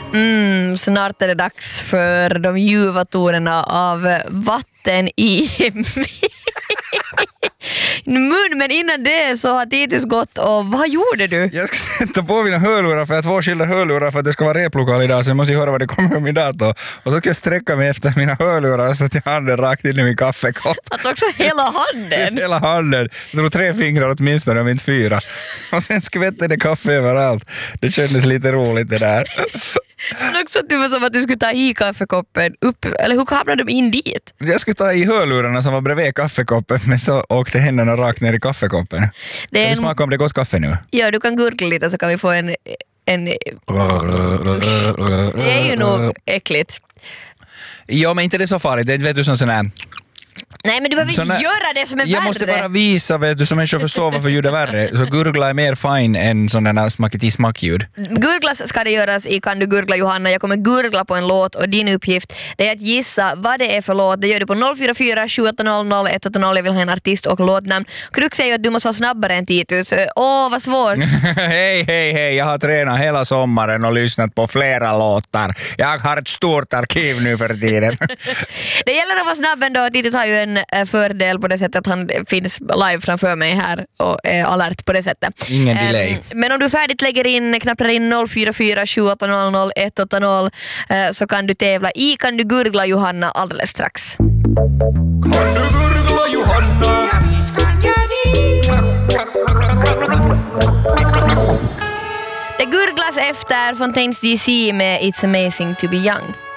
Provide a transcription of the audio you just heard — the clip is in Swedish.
Snart är det dags för de ljuva tonerna av vatten i mun, men innan det så har Titus gått och vad gjorde du? Jag ska sätta på mina hörlurar för jag har 2 skilda hörlurar för att det ska vara replokal idag, så jag måste ju höra vad det kommer om i datorn. Och så ska jag sträcka mig efter mina hörlurar så att jag handen rakt in i min kaffekopp. Att också hela handen? Hela handen. Jag tror 3 fingrar åtminstone, om inte 4. Och sen skvätte det kaffe överallt. Det kändes lite roligt det där. Men också att det var som att du skulle ta i kaffekoppen upp, eller hur hamnade de in dit? Jag skulle ta i hörlurarna som var bredvid kaffekoppen, men så åkte händerna rakt ner i kaffekoppen. Det smakar om det är gott kaffe nu. Ja, du kan gurgla lite så kan vi få en... Det är ju nog äckligt. Ja, men inte det är så farligt. Det vet du sån här... Nej, men du behöver inte göra det som är värre. Jag måste bara visa, vet du, så människor förstår varför ljud är värre. Så gurgla är mer fine än sådana smackety-smackljud. Gurglas ska det göras i Kan du gurgla, Johanna? Jag kommer gurgla på en låt och din uppgift det är att gissa vad det är för låt. Det gör du på 044 700 180. Jag vill ha en artist och låtnamn. Krux säger att du måste vara snabbare än Titus. Vad svårt. Hej, jag har tränat hela sommaren och lyssnat på flera låtar. Jag har ett stort arkiv nu för tiden. Det gäller att vara snabb ändå. Titus har ju en fördel på det sättet att han finns live framför mig här och är alert på det sättet. Ingen delay. Men om du färdigt knappar in 044 700 180 så kan du tävla i Kan du gurgla, Johanna alldeles strax. Kan du gurgla, Johanna? Ja, visst kan jag det. Det gurglas efter Fontaines DC med It's Amazing to be Young.